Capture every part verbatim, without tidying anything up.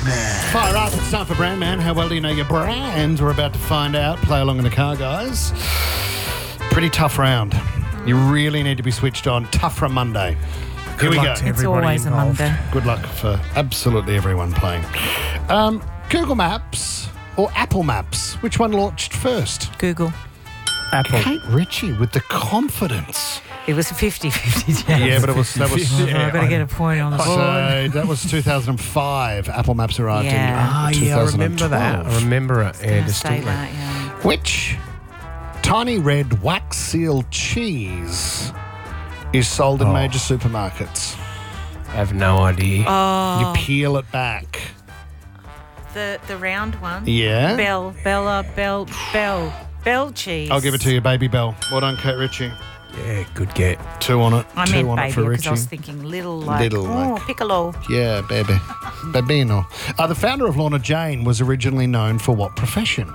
Man. Fire up, it's time for Brand Man. How well do you know your brands? We're about to find out. Play along in the car, guys. Pretty tough round. You really need to be switched on. Tough from Monday. Here Good we luck go. to It's everybody always involved. a Monday. Good luck for absolutely everyone playing. Um, Google Maps or Apple Maps? Which one launched first? Google. Apple. Kate Ritchie with the confidence. It was a fifty-fifty chance. Yeah, but it was that was. Oh, I've got to get a point on the board. So that was two thousand five. Apple Maps arrived Yeah. Ah, in yeah, I remember that. I twenty twelve. remember it. Yeah, Gonna say distinctly. that, yeah. Which tiny red wax seal cheese is sold in Oh. major supermarkets? I have no idea. Oh, You peel it back. the the round one. Yeah. Bell, Bella, Bell, Bell, Bell cheese. I'll give it to you, Baby Bell. Well done, Kate Ritchie. Yeah, good get. Two on it. I Two meant on it baby for because Ritchie. I was thinking little like, Little, oh, like- piccolo. Yeah, baby. Babino. Uh, the founder of Lorna Jane was originally known for what profession?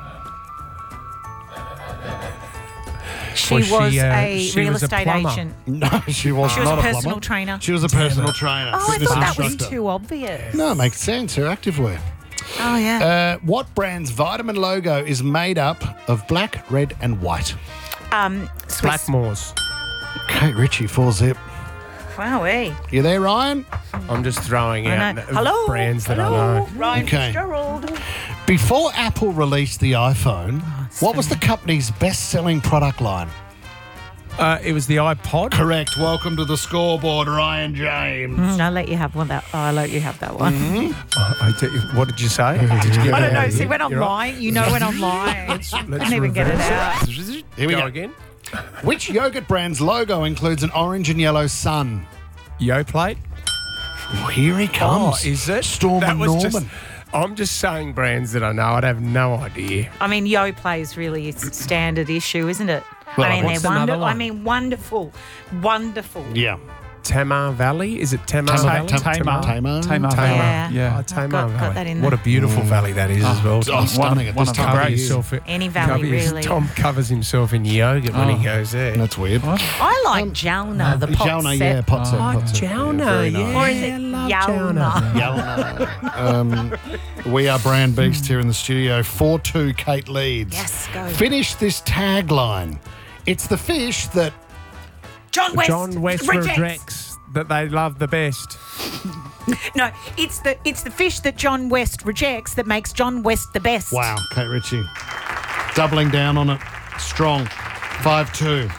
She Was was, she, uh, a she real was a estate plumber? agent. No, she was She was not a a personal plumber. trainer. She was a personal trainer. Oh, I fitness thought that was instructor. too obvious. No, it makes sense. Her activewear. Oh, yeah. Uh, what brand's vitamin logo is made up of black, red, and white? um, Swiss. Blackmores. Kate Ritchie, full zip. Wowee. You there, Ryan? I'm just throwing I out know. n- Hello. brands that Hello. I know. Ryan Okay. Fitzgerald. Before Apple released the iPhone, Oh, what was the company's best-selling product line? Uh, it was the iPod. Correct. Welcome to the scoreboard, Ryan James. Mm, I'll let you have one. That oh, I'll let you have that one. I, I do- what did you say? Did you get I don't that know. out? See, when I'm You're right. lying, you know when I'm lying. Let's I can't even get it reverse out. Here we go go. again. Which yogurt brand's logo includes an orange and yellow sun? Yoplait. Oh, here he comes. Oh, is it? Storm That and was Norman. just- I'm just saying brands that I know. I'd have no idea. I mean, Yoplait is really a standard issue, isn't it? Well, I mean, what's they're another wonderful. I one? mean, wonderful, wonderful. Yeah. Tamar Valley. Is it Tamar Tamar- Valley? Tam- Tamar. Tamar. Tamar Tamar. Valley. Yeah. Yeah. Oh, I've Tamar got- got Valley. that in What a there. beautiful valley that is as well. Oh, stunning at one this of the time of Cover year. yourself in- Any valley, cover his- really. Tom covers himself in yogurt when Oh. he goes there. That's weird. I like Jalna, the pot Jalna, set. yeah, pot set. Oh, pot set. Jalna, very yeah. nice. Or is it I love Jalna? Jalna. um, we are Brand Beast here in the studio. four two, Kate leads. Yes, go. Finish this tagline. It's the fish that... John West. John West rejects. rejects that they love the best. No, it's the it's the fish that John West rejects that makes John West the best. Wow, Kate Ritchie. Doubling down on it. Strong. five two.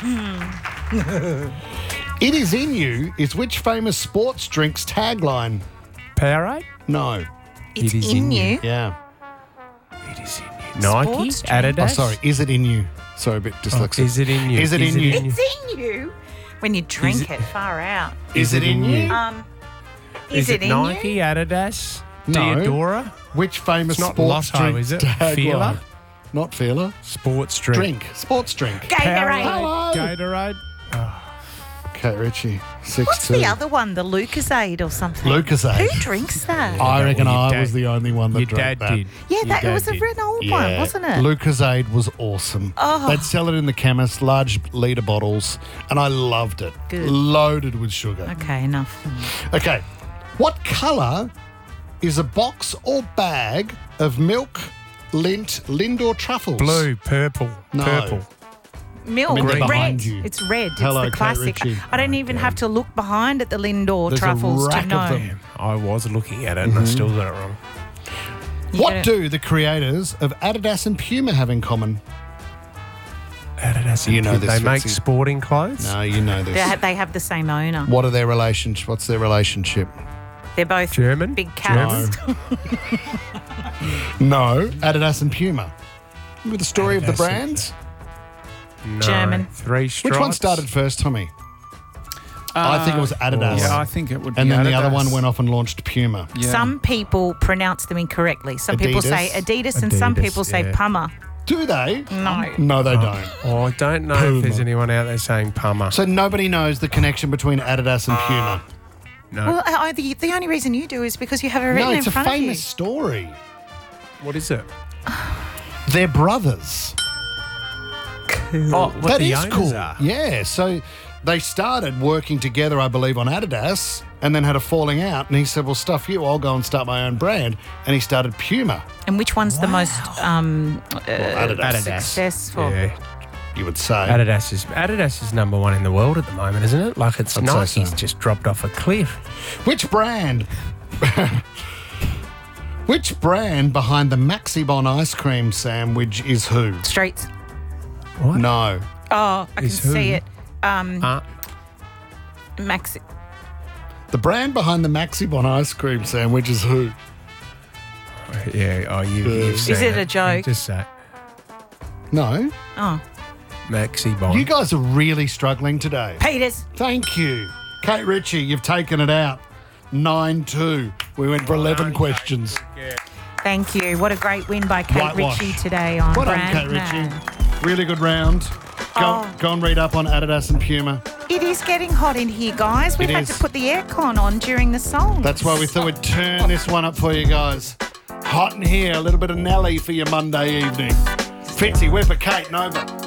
It is in you is which famous sports drink's tagline? Powerade? No. It's It is in, in you. you. Yeah. It is in you. Nike? Sports drink. Adidas? Oh, sorry. Is it in you? Sorry, a bit dyslexic. Is it in you? Is it in you? It's in you. When you drink it- it, far out. Is it in you? Um, Is, is, it, it, in Nike, you? Adidas, No. Diodora? Which famous It's not sports Lotto, drink is it? tagline? Feeler? Not Feeler. Sports drink. Drink. Sports drink. Gatorade. Hello. Gatorade. Kate Ritchie. six What's two. the other one? The Lucasade or something? Lucasade. Who drinks that? I that reckon what your I dad- was the only one that Your drank dad that. did. yeah, Your that it dad was a did. red old Yeah. one, wasn't it? Lucasade was awesome. Oh. They'd sell it in the chemist, large litre bottles, and I loved it. Good. Loaded with sugar. Okay, enough. Okay. What colour is a box or bag of milk, lint, Lindor truffles? Blue, purple, No. purple. Milk, I mean, they're red. behind you. It's red. Hello, it's the Kate classic. Ritchie. I don't even have to look behind at the Lindor There's a truffles rack to of know. them. I was looking at it and I still got it wrong. You What gotta- do the creators of Adidas and Puma have in common? Adidas and You know Puma, this, They make Fitzy. sporting clothes? No, you know They this. ha- they have the same owner. What are their relations? What's their relationship? They're both German? big cats. No, Adidas and Puma. Remember the story of the Adidas brands? No. German. Three stripes. Which one started first, Tommy? I think it was Adidas. Yeah, I think it would be And then the other Adidas. one went off and launched Puma. Yeah. Some people pronounce them incorrectly. Some people say Adidas? Adidas, and some Adidas, people say yeah. Puma. Do they? No. No, they don't. Oh, I don't know Puma. if there's anyone out there saying Puma. So nobody knows the connection between Adidas and Puma. No. Well, I, I- the, the only reason you do is because you have it written No, in it's a front of you. famous story. What is it? They're brothers. Oh, what That the is owners cool. are. Yeah, so they started working together, I believe, on Adidas, and then had a falling out. And he said, well, stuff you, I'll go and start my own brand. And he started Puma. And which one's the most um, uh, Well, Adidas. Adidas. successful? Yeah. You would say. Adidas is Adidas is number one in the world at the moment, isn't it? Like it's I'd say Nike's so. just dropped off a cliff. Which brand? Which brand behind the Maxibon ice cream sandwich is who? Streets. What? No. Oh, I Is can who? see it. Um, Uh, Maxi. The brand behind the Maxibon ice cream sandwich is who? yeah. Oh, you. You've Is seen it a joke? Just say No. Oh, Maxi Bond. You guys are really struggling today. Peters. Thank you. Kate Ritchie, you've taken it out. nine two. We went for eleven questions. Thank you. What a great win by Kate Whitewash. Ritchie today on Well done, Brand Kate Man. Ritchie. Really good round. Go, Oh. go and read up on Adidas and Puma. It is getting hot in here, guys. We've It had is. to put the aircon on during the song. That's why we thought we'd turn this one up for you guys. Hot in here, a little bit of Nelly for your Monday evening. Fitzy, Whipper, Kate, Nova.